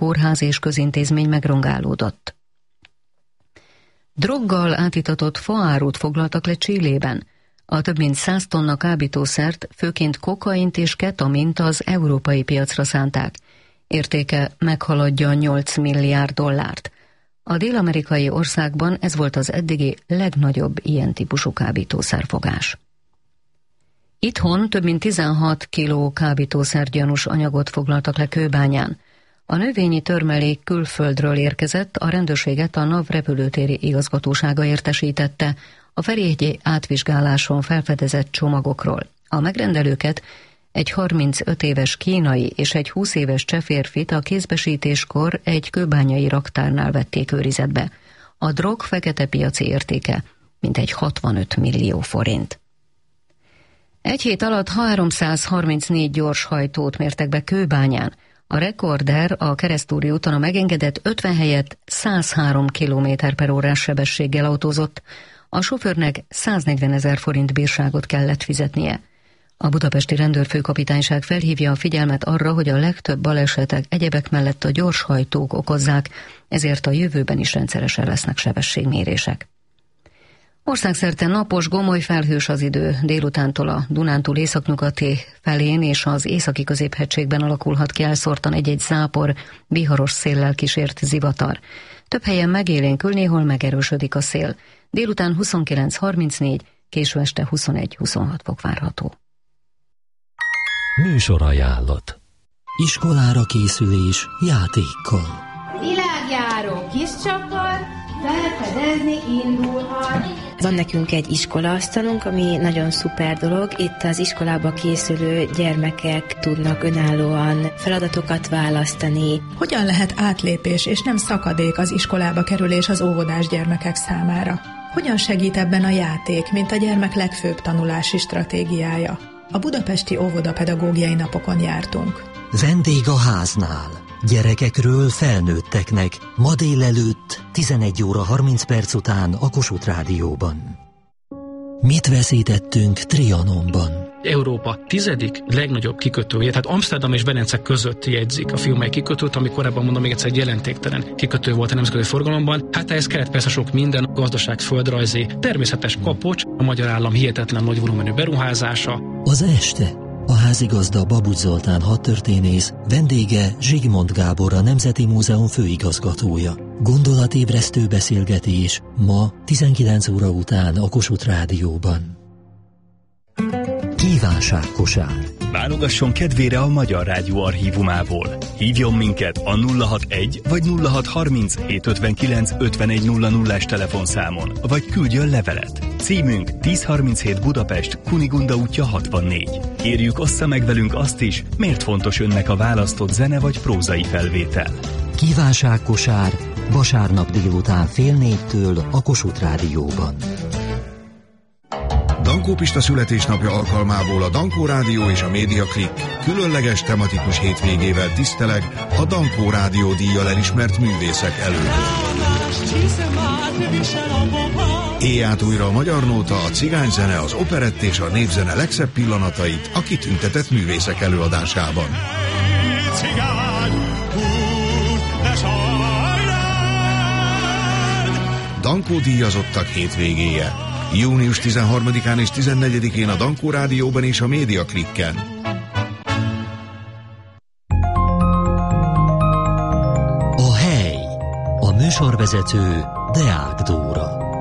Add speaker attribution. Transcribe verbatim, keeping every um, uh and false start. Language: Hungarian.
Speaker 1: kórház és közintézmény megrongálódott. Droggal átitatott faárut foglaltak le Chilében. A több mint száz tonna kábítószert, főként kokaint és ketamint az európai piacra szánták. Értéke meghaladja nyolc milliárd dollárt. A dél-amerikai országban ez volt az eddigi legnagyobb ilyen típusú kábítószerfogás. Itthon több mint tizenhat kiló kábítószergyanús anyagot foglaltak le Kőbányán. A növényi törmelék külföldről érkezett, a rendőrséget a NAV repülőtéri igazgatósága értesítette a ferihegyi átvizsgáláson felfedezett csomagokról. A megrendelőket, egy harmincöt éves kínai és egy húsz éves cseh férfit a kézbesítéskor egy kőbányai raktárnál vették őrizetbe. A drog fekete piaci értéke mintegy hatvanöt millió forint. Egy hét alatt háromszázharmincnégy gyorshajtót mértek be Kőbányán. A rekorder a Keresztúri úton a megengedett ötven helyett száz három kilométer per órás sebességgel autózott. A sofőrnek száznegyvenezer forint bírságot kellett fizetnie. A budapesti rendőrfőkapitányság felhívja a figyelmet arra, hogy a legtöbb balesetek egyebek mellett a gyorshajtók okozzák, ezért a jövőben is rendszeresen lesznek sebességmérések. Országszerte napos, gomoly felhős az idő, délutántól a Dunántúl északnyugati felén és az északi középhegységben alakulhat ki elszórtan egy-egy zápor, viharos széllel kísért zivatar. Több helyen megélénkül, néhol megerősödik a szél. Délután huszonkilenc harmincnégy, késő este huszonegy huszonhat fok várható.
Speaker 2: Műsorajánlat. Iskolára készülés játékkal.
Speaker 3: Világjáró kis csapar, felfedezni indulhat.
Speaker 4: Van nekünk egy iskolaasztalunk, ami nagyon szuper dolog. Itt az iskolába készülő gyermekek tudnak önállóan feladatokat választani.
Speaker 5: Hogyan lehet átlépés és nem szakadék az iskolába kerülés az óvodás gyermekek számára? Hogyan segít ebben a játék, mint a gyermek legfőbb tanulási stratégiája? A budapesti óvodapedagógiai napokon jártunk.
Speaker 2: Vendég a háznál. Gyerekekről felnőtteknek. Ma délelőtt tizenegy óra harminc perc után a Kossuth Rádióban. Mit veszítettünk Trianonban?
Speaker 6: Európa tizedik legnagyobb kikötője, tehát Amsterdam és Velence között jegyzik a fiumely kikötőt, ami korábban, mondom még egyszer, egy jelentéktelen kikötő volt a nemzetközi forgalomban. Hát ehhez kellett persze sok minden, gazdaság, földrajzi, természetes kapocs, a magyar állam hihetetlen nagy volumenű beruházása.
Speaker 2: Az este a házigazda Babucs Zoltán hadtörténész, vendége Zsigmond Gábor, a Nemzeti Múzeum főigazgatója. Gondolatébresztő beszélgetés ma tizenkilenc óra után a Kossuth Rádióban. Kívánságkosár.
Speaker 7: Válogasson kedvére a Magyar Rádió archívumából. Hívjon minket a nulla hatvanegy vagy nulla hatszázharminc hétszázötvenkilenc ötvenegy nulla nullás telefonszámon, vagy küldjön levelet. Címünk tízszázharminchét Budapest, Kunigunda útja hatvannégy. Kérjük, ossza meg velünk azt is, miért fontos önnek a választott zene vagy prózai felvétel.
Speaker 2: Kívánságkosár vasárnap délután fél négytől a Kossuth Rádióban.
Speaker 8: Dankó Pista születésnapja alkalmából a Dankó Rádió és a Média Klik különleges tematikus hétvégével tiszteleg a Dankó Rádió díjjal elismert művészek előtt. Éjját újra a magyar nóta, a cigányzene, az operett és a népzene legszebb pillanatait a kitüntetett művészek előadásában. Dankó díjazottak hétvégéje. június tizenharmadikán és tizennegyedikén a Dankó Rádióban és a Média Klikken.
Speaker 2: A hely. A műsorvezető Deák Dóra.